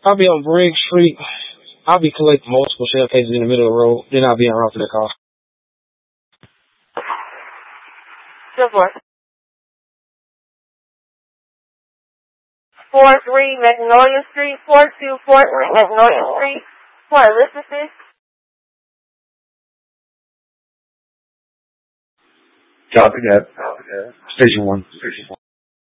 I'll be on Briggs Street. I'll be collecting multiple shell cases in the middle of the road. Then I'll be en route to the car. Good boy. 43 Magnolia Street, 4243 Magnolia Street, for Elizabeth. Copy that. Station 1.